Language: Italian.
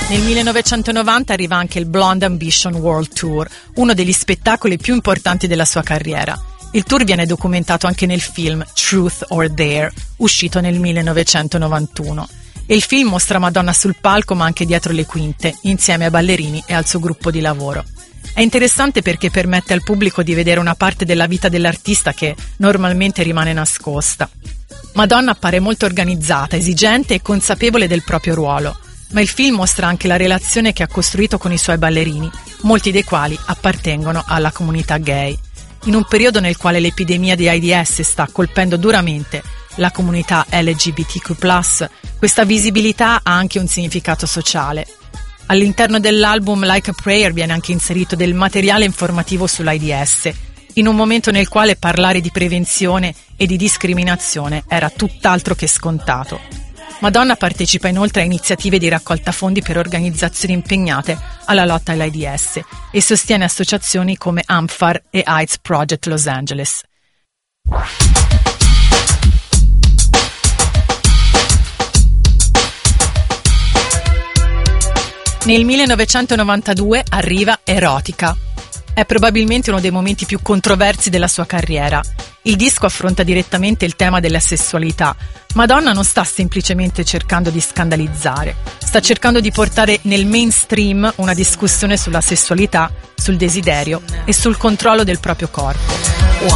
Nel 1990 arriva anche il Blonde Ambition World Tour, uno degli spettacoli più importanti della sua carriera. Il tour viene documentato anche nel film Truth or Dare, uscito nel 1991. E il film mostra Madonna sul palco ma anche dietro le quinte, insieme a ballerini e al suo gruppo di lavoro. È interessante perché permette al pubblico di vedere una parte della vita dell'artista che normalmente rimane nascosta. Madonna appare molto organizzata, esigente e consapevole del proprio ruolo, ma il film mostra anche la relazione che ha costruito con i suoi ballerini, molti dei quali appartengono alla comunità gay. In un periodo nel quale l'epidemia di AIDS sta colpendo duramente la comunità LGBTQ+, questa visibilità ha anche un significato sociale. All'interno dell'album Like a Prayer viene anche inserito del materiale informativo sull'AIDS, in un momento nel quale parlare di prevenzione e di discriminazione era tutt'altro che scontato. Madonna partecipa inoltre a iniziative di raccolta fondi per organizzazioni impegnate alla lotta all'AIDS e sostiene associazioni come AMFAR e AIDS Project Los Angeles. Nel 1992 arriva Erotica. È probabilmente uno dei momenti più controversi della sua carriera. Il disco affronta direttamente il tema della sessualità. Madonna non sta semplicemente cercando di scandalizzare, sta cercando di portare nel mainstream una discussione sulla sessualità, sul desiderio e sul controllo del proprio corpo.